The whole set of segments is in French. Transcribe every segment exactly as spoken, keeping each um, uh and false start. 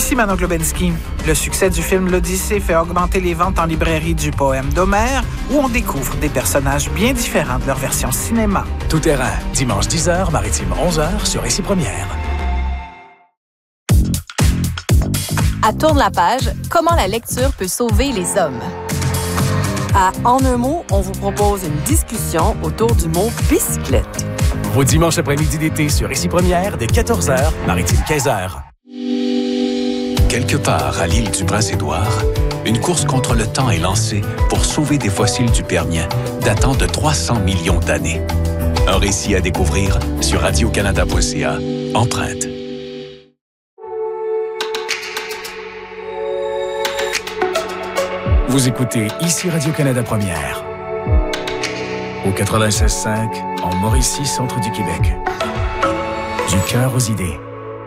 Ici Manon Globensky. Le succès du film L'Odyssée fait augmenter les ventes en librairie du poème d'Homère, où on découvre des personnages bien différents de leur version cinéma. Tout terrain, dimanche dix heures, maritime onze heures sur Récit Première. À Tourne la page, comment la lecture peut sauver les hommes. À En un mot, on vous propose une discussion autour du mot bicyclette. Vos dimanches après-midi d'été sur Récit Première, dès quatorze heures, maritime quinze heures. Quelque part à l'île du Prince-Édouard, une course contre le temps est lancée pour sauver des fossiles du Permien datant de trois cents millions d'années. Un récit à découvrir sur radio canada point c a. Empreinte. Vous écoutez ici Radio-Canada Première. Au quatre-vingt-seize cinq, en Mauricie, centre du Québec. Du cœur aux idées.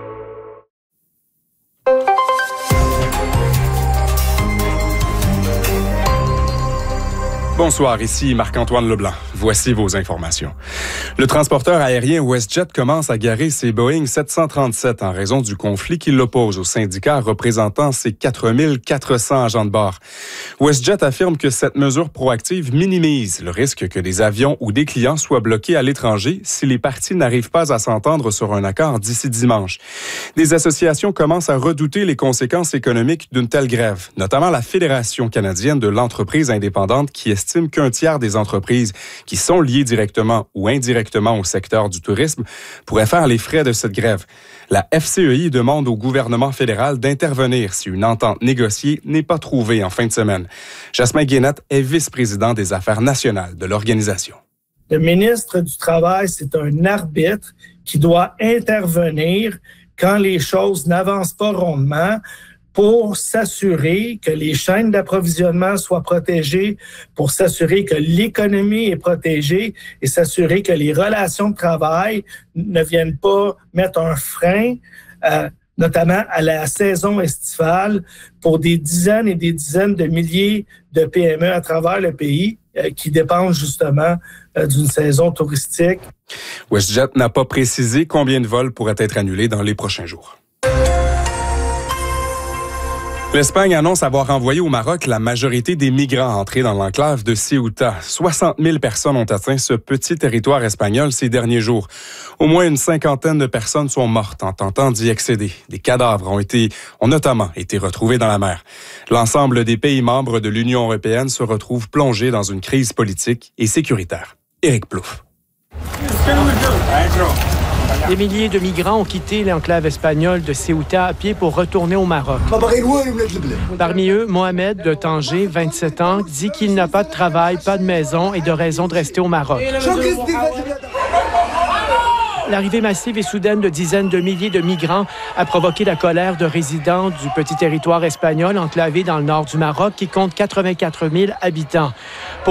Bonsoir, ici Marc-Antoine Leblanc. Voici vos informations. Le transporteur aérien WestJet commence à garer ses Boeing sept cent trente-sept en raison du conflit qui l'oppose au syndicat représentant ses quatre mille quatre cents agents de bord. WestJet affirme que cette mesure proactive minimise le risque que des avions ou des clients soient bloqués à l'étranger si les parties n'arrivent pas à s'entendre sur un accord d'ici dimanche. Des associations commencent à redouter les conséquences économiques d'une telle grève, notamment la Fédération canadienne de l'entreprise indépendante qui estime estime qu'un tiers des entreprises qui sont liées directement ou indirectement au secteur du tourisme pourraient faire les frais de cette grève. La F C E I demande au gouvernement fédéral d'intervenir si une entente négociée n'est pas trouvée en fin de semaine. Jasmin Guénette est vice-président des affaires nationales de l'organisation. Le ministre du Travail, c'est un arbitre qui doit intervenir quand les choses n'avancent pas rondement, pour s'assurer que les chaînes d'approvisionnement soient protégées, pour s'assurer que l'économie est protégée et s'assurer que les relations de travail ne viennent pas mettre un frein, euh, notamment à la saison estivale, pour des dizaines et des dizaines de milliers de P M E à travers le pays euh, qui dépendent justement euh, d'une saison touristique. WestJet n'a pas précisé combien de vols pourraient être annulés dans les prochains jours. L'Espagne annonce avoir envoyé au Maroc la majorité des migrants entrés dans l'enclave de Ceuta. soixante mille personnes ont atteint ce petit territoire espagnol ces derniers jours. Au moins une cinquantaine de personnes sont mortes en tentant d'y accéder. Des cadavres ont été, ont notamment été retrouvés dans la mer. L'ensemble des pays membres de l'Union européenne se retrouvent plongés dans une crise politique et sécuritaire. Éric Plouffe. Des milliers de migrants ont quitté l'enclave espagnole de Ceuta à pied pour retourner au Maroc. Parmi eux, Mohamed de Tanger, vingt-sept ans, dit qu'il n'a pas de travail, pas de maison et de raison de rester au Maroc. L'arrivée massive et soudaine de dizaines de milliers de migrants a provoqué la colère de résidents du petit territoire espagnol enclavé dans le nord du Maroc qui compte quatre-vingt-quatre mille habitants. Pour